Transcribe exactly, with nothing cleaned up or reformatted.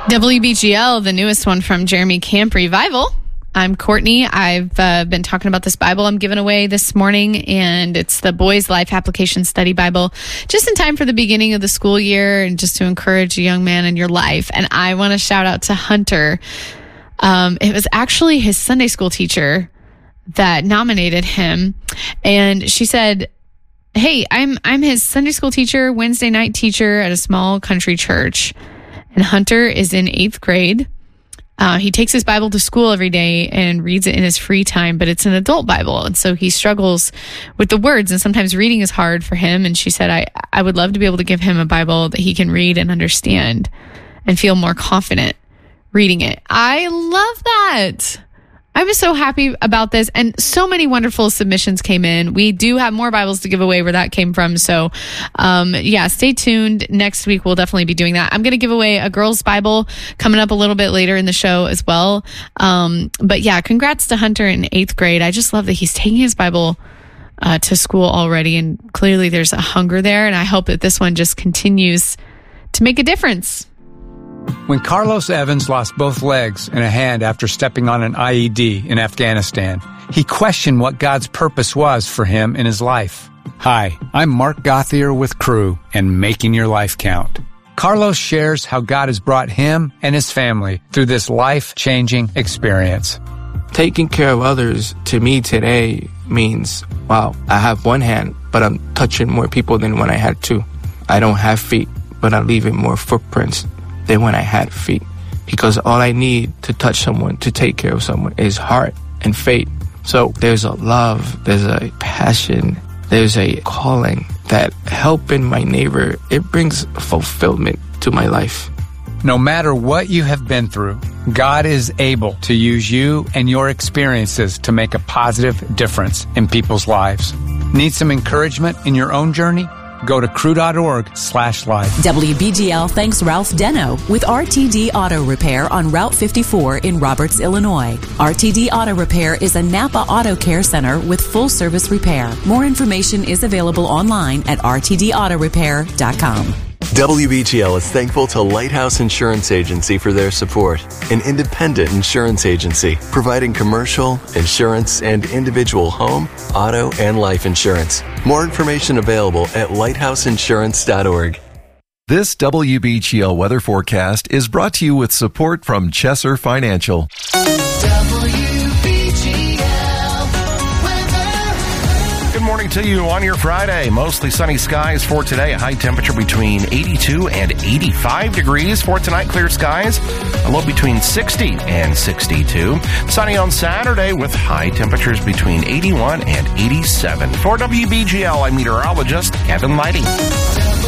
W B G L, the newest one from Jeremy Camp Revival. I'm Courtney. I've uh, been talking about this Bible I'm giving away this morning, and it's the Boys Life Application Study Bible, just in time for the beginning of the school year and just to encourage a young man in your life. And I want to shout out to Hunter. Um, it was actually his Sunday school teacher that nominated him, and she said, "Hey, I'm I'm his Sunday school teacher, Wednesday night teacher at a small country church, and Hunter is in eighth grade. Uh, he takes his Bible to school every day and reads it in his free time, but it's an adult Bible. And so he struggles with the words, and sometimes reading is hard for him." And she said, I, I would love to be able to give him a Bible that he can read and understand and feel more confident reading it. I love that. I was so happy about this, and so many wonderful submissions came in. We do have more Bibles to give away where that came from. So, um, yeah, stay tuned. Next week, we'll definitely be doing that. I'm going to give away a girl's Bible coming up a little bit later in the show as well. Um, but yeah, congrats to Hunter in eighth grade. I just love that he's taking his Bible uh, to school already, and clearly there's a hunger there. And I hope that this one just continues to make a difference. When Carlos Evans lost both legs and a hand after stepping on an I E D in Afghanistan, he questioned what God's purpose was for him in his life. Hi, I'm Mark Gauthier with Crew and Making Your Life Count. Carlos shares how God has brought him and his family through this life-changing experience. Taking care of others to me today means, wow, I have one hand, but I'm touching more people than when I had two. I don't have feet, but I'm leaving more footprints than when I had feet, because all I need to touch someone, to take care of someone, is heart and faith. So there's a love, there's a passion, there's a calling that helping my neighbor, it brings fulfillment to my life. No matter what you have been through, God is able to use you and your experiences to make a positive difference in people's lives. Need some encouragement in your own journey? Go to crew.org slash life. W B G L thanks Ralph Deno with R T D Auto Repair on Route fifty-four in Roberts, Illinois. R T D Auto Repair is a Napa Auto Care Center with full service repair. More information is available online at r t d auto repair dot com. W B G L is thankful to Lighthouse Insurance Agency for their support, an independent insurance agency providing commercial, insurance, and individual home, auto, and life insurance. More information available at lighthouse insurance dot org. This W B G L weather forecast is brought to you with support from Chesser Financial. Good morning to you on your Friday. Mostly sunny skies for today. A high temperature between eighty-two and eighty-five degrees. For tonight, clear skies. A low between sixty and sixty-two. Sunny on Saturday with high temperatures between eighty-one and eighty-seven. For W B G L, I'm meteorologist Kevin Lighting.